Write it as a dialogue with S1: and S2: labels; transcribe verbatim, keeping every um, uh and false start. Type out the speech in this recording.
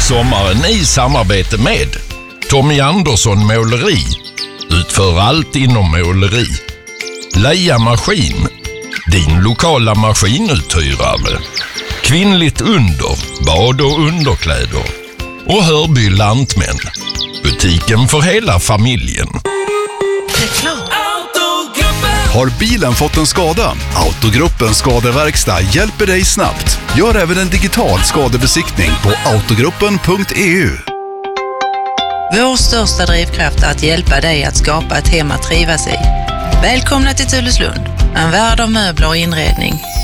S1: sommaren i samarbete med Tommy Andersson Måleri. Utför allt inom måleri. Leia Maskin, din lokala maskinuthyrare. Kvinnligt under, bad och underkläder. Och Hörby Lantmän, butiken för hela familjen.
S2: Har bilen fått en skada? Autogruppens skadeverkstad hjälper dig snabbt. Gör även en digital skadebesiktning på autogruppen punkt e u.
S3: Vår största drivkraft är att hjälpa dig att skapa ett hem att trivas i. Välkomna till Tuleslund, en värld av möbler och inredning.